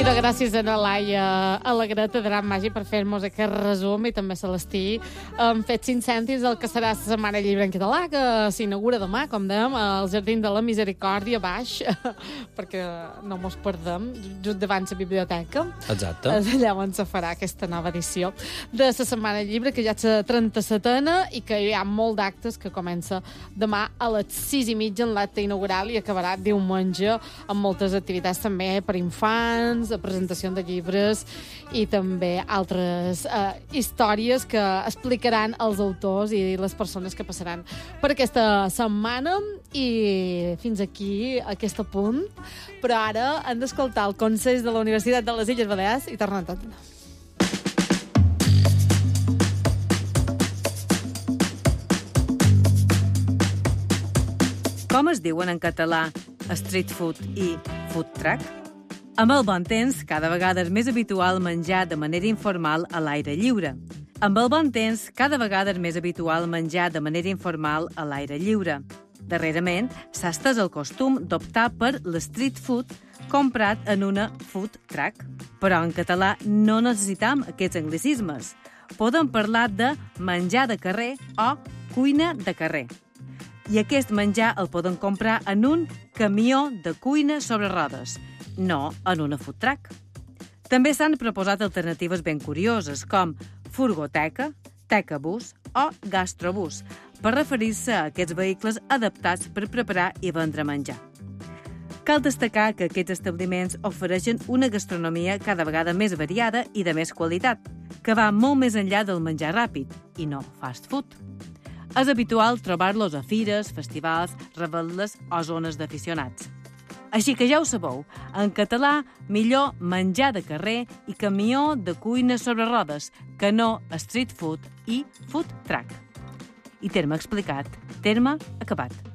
I de gràcies a la Laia Alegret de Dram Màgic per fer-nos aquest resum, i també Celestí hem fet 5 cèntims del que serà la Setmana del Llibre en Català, que s'inaugura demà, com dèiem, al Jardí de la Misericòrdia, baix, perquè no mos perdem, just davant la biblioteca. Exacte. Allà on se farà aquesta nova edició de la Setmana del Llibre, que ja és la 37a, i que hi ha molt d'actes, que comença demà a les 6:30 en l'acte inaugural i acabarà diumenge amb moltes activitats també per infants, presentació de llibres i també altres històries que explicaran els autors i les persones que passaran per aquesta setmana. I fins aquí, aquest punt. Però ara hem d'escoltar el Consell de la Universitat de les Illes Balears i tornem a tot. Com es diuen en català street food i food truck? Amb el bon temps, cada vegada és més habitual menjar de manera informal a l'aire lliure. Amb el bon temps, cada vegada és més habitual menjar de manera informal a l'aire lliure. Darrerament, s'ha estès el costum d'optar per l'street food comprat en una food truck. Però en català no necessitam aquests anglicismes. Podem parlar de menjar de carrer o cuina de carrer. I aquest menjar el poden comprar en un camió de cuina sobre rodes, no en una food truck. També s'han proposat alternatives ben curioses, com furgoteca, tecabús o gastrobús, per referir-se a aquests vehicles adaptats per preparar i vendre menjar. Cal destacar que aquests establiments ofereixen una gastronomia cada vegada més variada i de més qualitat, que va molt més enllà del menjar ràpid, i no fast food. És habitual trobar-los a fires, festivals, revetles o zones d'aficionats. Així que ja ho sabeu, en català millor menjar de carrer i camió de cuina sobre rodes, que no street food i food truck. I terme explicat, terme acabat.